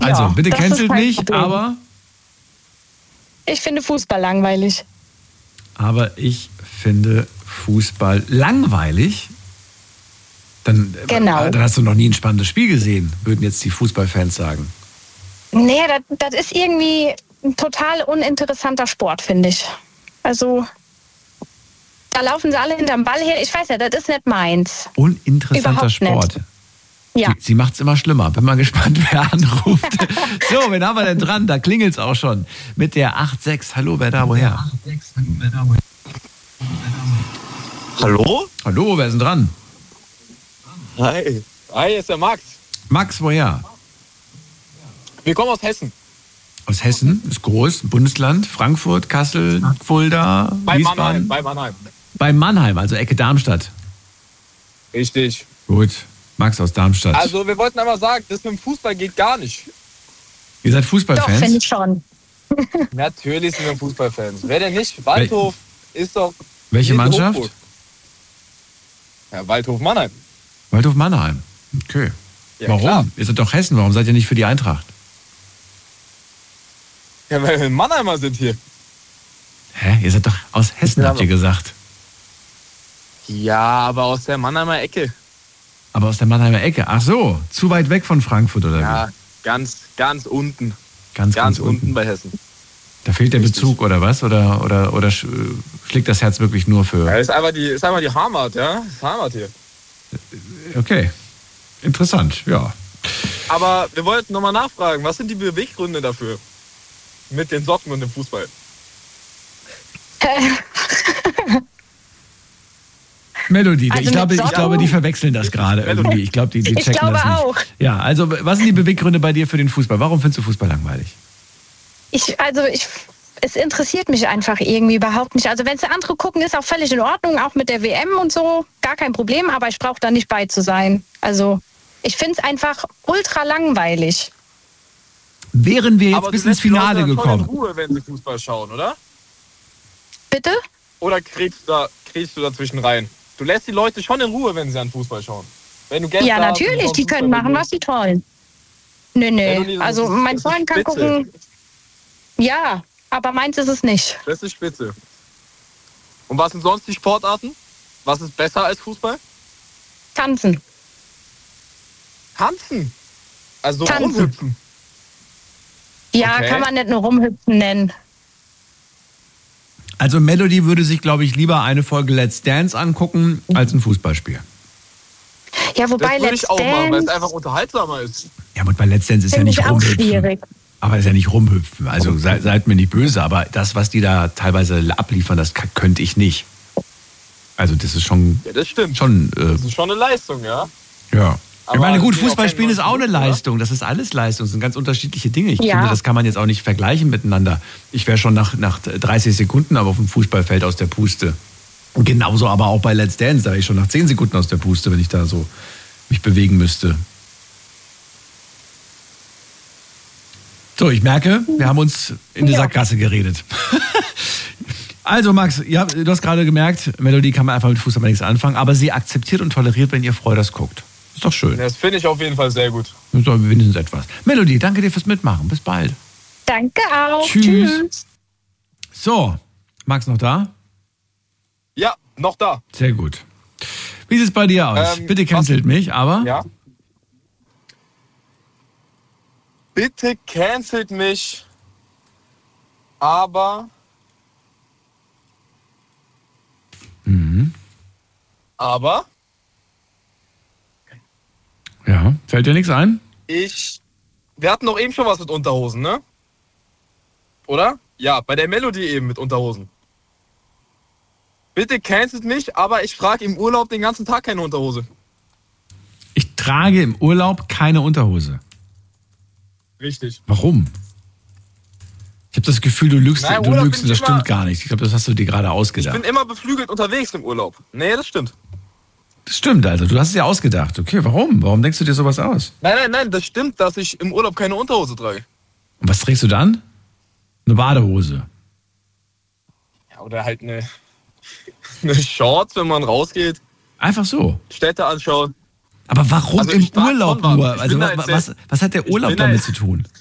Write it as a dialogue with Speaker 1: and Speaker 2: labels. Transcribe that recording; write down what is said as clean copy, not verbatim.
Speaker 1: Also,
Speaker 2: Ja,
Speaker 1: bitte
Speaker 2: das ist
Speaker 1: cancelt
Speaker 2: kein
Speaker 1: mich,
Speaker 2: Problem. Ich finde Fußball langweilig.
Speaker 1: aber ich finde Fußball langweilig. Dann hast du noch nie ein spannendes Spiel gesehen, würden jetzt die Fußballfans sagen.
Speaker 2: Nee, das ist irgendwie ein total uninteressanter Sport, finde ich. Also, da laufen sie alle hinterm Ball her. Ich weiß ja, das ist nicht meins.
Speaker 1: Uninteressanter
Speaker 2: Überhaupt
Speaker 1: Sport.
Speaker 2: nicht. Ja.
Speaker 1: Sie macht es immer schlimmer. Bin mal gespannt, wer anruft. So, wen haben wir denn dran? Da klingelt es auch schon. Mit der 86. Hallo, wer da, woher?
Speaker 3: Hallo?
Speaker 1: Hallo, wer ist denn dran?
Speaker 3: Hi. Hi, ist der Max.
Speaker 1: Max, woher?
Speaker 3: Wir kommen aus Hessen.
Speaker 1: Aus Hessen, ist groß, Bundesland, Frankfurt, Kassel, Fulda, Wiesbaden.
Speaker 3: Bei Mannheim.
Speaker 1: Bei Mannheim, also Ecke Darmstadt.
Speaker 3: Richtig.
Speaker 1: Gut, Max aus Darmstadt.
Speaker 3: Also wir wollten einmal sagen, das mit dem Fußball geht gar nicht.
Speaker 1: Ihr seid
Speaker 2: Doch,
Speaker 1: Fußballfans?
Speaker 2: finde ich schon.
Speaker 3: Natürlich sind wir Fußballfans. Wer denn nicht? Waldhof ist doch...
Speaker 1: Welche Mannschaft?
Speaker 3: Hochburg. Ja, Waldhof Mannheim.
Speaker 1: Waldhof Mannheim. Okay.
Speaker 3: Ja,
Speaker 1: Warum?
Speaker 3: klar.
Speaker 1: Ihr seid doch Hessen, warum seid ihr nicht für die Eintracht?
Speaker 3: Ja, weil wir Mannheimer sind hier.
Speaker 1: Hä? Ihr seid doch aus Hessen,
Speaker 3: Ja,
Speaker 1: habt ihr gesagt.
Speaker 3: Ja, aber aus der Mannheimer Ecke.
Speaker 1: Aber aus der Mannheimer Ecke. Ach so, zu weit weg von Frankfurt oder
Speaker 3: Ja,
Speaker 1: wie?
Speaker 3: ganz unten.
Speaker 1: Ganz
Speaker 3: unten bei Hessen.
Speaker 1: Da fehlt der
Speaker 3: Richtig.
Speaker 1: Bezug oder was? Oder schlägt das Herz wirklich nur für...
Speaker 3: Ja, ist einfach die Heimat, ja? Das ist Heimat hier.
Speaker 1: Okay, interessant, ja.
Speaker 3: Aber wir wollten nochmal nachfragen, was sind die Beweggründe dafür? Mit den Socken und dem Fußball.
Speaker 1: Melodie,
Speaker 2: Also
Speaker 1: ich glaube,
Speaker 2: mit Socken?
Speaker 1: die verwechseln das gerade irgendwie. Ich glaube, die
Speaker 2: Ich
Speaker 1: checken
Speaker 2: glaube
Speaker 1: das nicht.
Speaker 2: auch.
Speaker 1: Ja, also was sind die Beweggründe bei dir für den Fußball? Warum findest du Fußball langweilig?
Speaker 2: Es interessiert mich einfach irgendwie überhaupt nicht. Also wenn es andere gucken, ist auch völlig in Ordnung, auch mit der WM und so, gar kein Problem, aber ich brauche da nicht bei zu sein. Also ich finde es einfach ultra langweilig.
Speaker 1: Wären wir jetzt
Speaker 3: Aber
Speaker 1: bis
Speaker 3: du
Speaker 1: ins
Speaker 3: lässt die Leute
Speaker 1: Finale
Speaker 3: dann schon
Speaker 1: gekommen?
Speaker 3: in Ruhe, wenn sie Fußball schauen, oder?
Speaker 2: Bitte?
Speaker 3: Oder kriegst du dazwischen rein? Du lässt die Leute schon in Ruhe, wenn sie an Fußball schauen. Wenn du Gäste
Speaker 2: Ja,
Speaker 3: hast,
Speaker 2: natürlich,
Speaker 3: schauen
Speaker 2: die
Speaker 3: Fußball
Speaker 2: können
Speaker 3: mit
Speaker 2: machen,
Speaker 3: dir.
Speaker 2: was sie wollen.
Speaker 3: Melodie,
Speaker 2: Nee,
Speaker 3: das
Speaker 2: also
Speaker 3: ist-
Speaker 2: mein
Speaker 3: das ist
Speaker 2: Freund kann
Speaker 3: spitze.
Speaker 2: gucken, ja, aber meins ist es nicht.
Speaker 3: Das ist spitze. Und was sind sonst die Sportarten? Was ist besser als Fußball?
Speaker 2: Tanzen.
Speaker 3: Tanzen. Also
Speaker 2: Tanzen.
Speaker 3: rumhüpfen.
Speaker 2: Ja,
Speaker 3: Okay.
Speaker 2: kann man nicht nur rumhüpfen nennen.
Speaker 1: Also Melody würde sich, glaube ich, lieber eine Folge Let's Dance angucken, als ein Fußballspiel.
Speaker 2: Ja, wobei
Speaker 3: Das würde
Speaker 2: Let's
Speaker 3: ich auch machen, weil es
Speaker 2: Dance
Speaker 3: einfach unterhaltsamer ist.
Speaker 1: Ja, und bei Let's Dance ist ja
Speaker 2: finde
Speaker 1: nicht
Speaker 2: ich auch
Speaker 1: rumhüpfen.
Speaker 2: schwierig.
Speaker 1: Aber ist ja nicht rumhüpfen. Also seid mir nicht böse, aber das, was die da teilweise abliefern, das könnte ich nicht. Also das ist schon...
Speaker 3: Ja, das stimmt.
Speaker 1: Das
Speaker 3: ist schon eine Leistung, ja.
Speaker 1: Ja. Ich
Speaker 3: Aber
Speaker 1: meine, gut,
Speaker 3: ich bin auch
Speaker 1: Fußball
Speaker 3: kein
Speaker 1: spielen ist auch eine
Speaker 3: Fußballer.
Speaker 1: Leistung. Das ist alles Leistung. Das sind ganz unterschiedliche Dinge. Ich
Speaker 2: Ja.
Speaker 1: finde, das kann man jetzt auch nicht vergleichen miteinander. Ich wäre schon nach 30 Sekunden aber auf dem Fußballfeld aus der Puste. Und genauso aber auch bei Let's Dance. Da wäre ich schon nach 10 Sekunden aus der Puste, wenn ich da so mich bewegen müsste. So, ich merke, wir haben uns in die
Speaker 2: Ja.
Speaker 1: Sackgasse geredet. Also Max, ja, du hast gerade gemerkt, Melodie kann man einfach mit Fußball nichts anfangen, aber sie akzeptiert und toleriert, wenn ihr Freu das guckt. Ist doch schön.
Speaker 3: Das finde ich auf jeden Fall sehr gut.
Speaker 1: Das ist doch wenigstens etwas. Melodie, danke dir fürs Mitmachen. Bis bald.
Speaker 2: Danke auch.
Speaker 1: Tschüss. So, Max noch da?
Speaker 3: Ja, noch da.
Speaker 1: Sehr gut. Wie sieht es bei dir aus? Bitte cancelt mich, aber...
Speaker 3: Ja. Bitte cancelt mich, aber... Aber
Speaker 1: Ja, fällt dir nichts ein?
Speaker 3: wir hatten doch eben schon was mit Unterhosen, ne? Oder? Ja, bei der Melodie eben mit Unterhosen. Bitte cancelt mich, aber ich frage im Urlaub den ganzen Tag keine Unterhose.
Speaker 1: Ich trage im Urlaub keine Unterhose.
Speaker 3: Richtig.
Speaker 1: Warum? Ich habe das Gefühl, du lügst,
Speaker 3: Nein,
Speaker 1: du
Speaker 3: Urlaub
Speaker 1: lügst,
Speaker 3: bin
Speaker 1: das
Speaker 3: ich
Speaker 1: stimmt
Speaker 3: immer-
Speaker 1: gar nicht. Ich glaube, das hast du dir gerade
Speaker 3: Ich
Speaker 1: ausgedacht.
Speaker 3: bin immer beflügelt unterwegs im Urlaub. Nee, das stimmt.
Speaker 1: Das stimmt, also du hast es ja ausgedacht. Okay, warum? Warum denkst du dir sowas aus?
Speaker 3: Nein, das stimmt, dass ich im Urlaub keine Unterhose trage.
Speaker 1: Und was trägst du dann? Eine Badehose.
Speaker 3: Ja, oder halt eine Shorts, wenn man rausgeht,
Speaker 1: Einfach so.
Speaker 3: Städte anschaut.
Speaker 1: Aber warum
Speaker 3: Also
Speaker 1: im
Speaker 3: ich war
Speaker 1: Urlaub
Speaker 3: schon warm.
Speaker 1: nur?
Speaker 3: Ich
Speaker 1: Also
Speaker 3: bin da jetzt
Speaker 1: was hat der Urlaub damit zu tun?